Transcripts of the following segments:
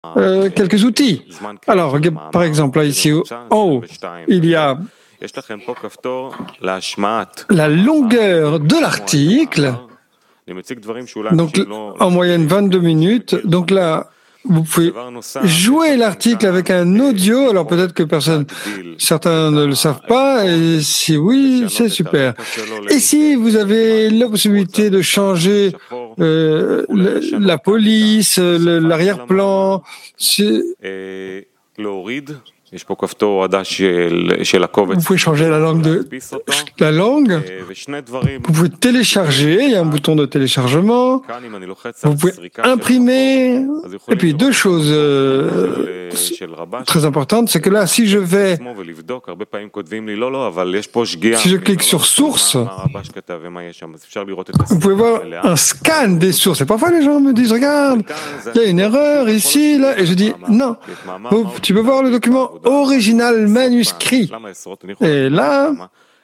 quelques outils. Alors, par exemple, là, ici en haut, il y a la longueur de l'article, donc en moyenne 22 minutes. Donc là, vous pouvez jouer l'article avec un audio. Alors peut-être que certains ne le savent pas, et si oui, c'est super. Et si vous avez la possibilité de changer la police, l'arrière-plan, vous pouvez changer la langue vous pouvez télécharger, il y a un bouton de téléchargement, vous pouvez imprimer, et puis deux choses très importantes, c'est que là, si je clique sur source, vous pouvez voir un scan des sources, et parfois les gens me disent, regarde, il y a une erreur ici, là, et je dis, non, tu peux voir le document original manuscrit. Et là,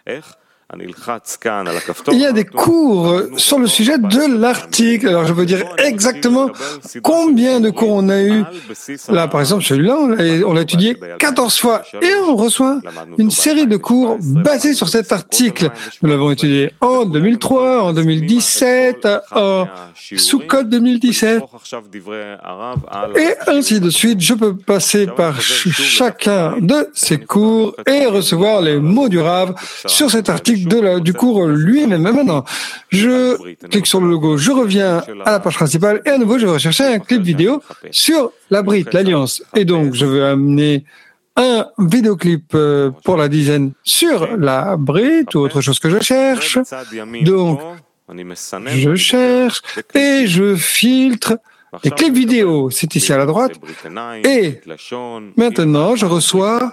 il y a des cours sur le sujet de l'article. Alors, je veux dire exactement combien de cours on a eu. Là, par exemple, celui-là, on l'a étudié 14 fois. Et on reçoit une série de cours basés sur cet article. Nous l'avons étudié en 2003, en 2017, en Sukkot 2017. Et ainsi de suite. Je peux passer par chacun de ces cours et recevoir les mots du Rav sur cet article du cours lui-même. Maintenant, je clique sur le logo, je reviens à la page principale et à nouveau, je vais rechercher un clip vidéo sur la Brit, l'Alliance. Et donc, je vais amener un vidéoclip pour la dizaine sur la Brit ou autre chose que je cherche. Donc, je cherche et je filtre les clips vidéo, c'est ici à la droite. Et maintenant, je reçois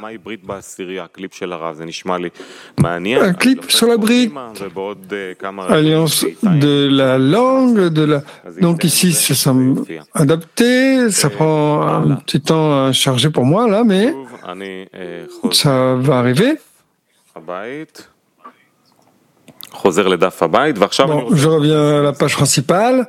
un clip sur la Brit, Alliance de la langue, donc ici, ça semble adapté, ça prend un petit temps à charger pour moi, là, mais ça va arriver. Bon, je reviens à la page principale.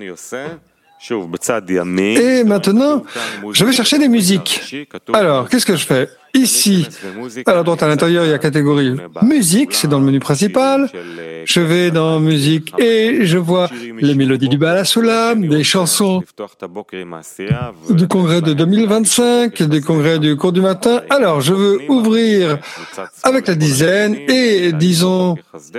Et maintenant, je vais chercher des musiques. Alors, qu'est-ce que je fais? Ici, à la droite à l'intérieur, il y a catégorie musique, c'est dans le menu principal. Je vais dans musique et je vois les mélodies du Baal HaSulam, des chansons du congrès de 2025, des congrès du cours du matin. Alors, je veux ouvrir avec la dizaine et disons,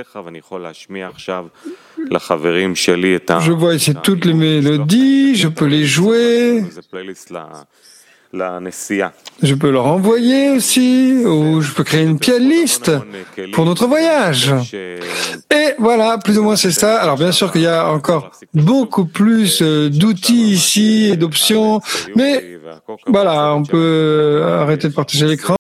je vois ici toutes les mélodies, je peux les jouer. Je peux leur envoyer aussi, ou je peux créer une playlist pour notre voyage. Et voilà, plus ou moins c'est ça. Alors bien sûr qu'il y a encore beaucoup plus d'outils ici et d'options, mais voilà, on peut arrêter de partager l'écran.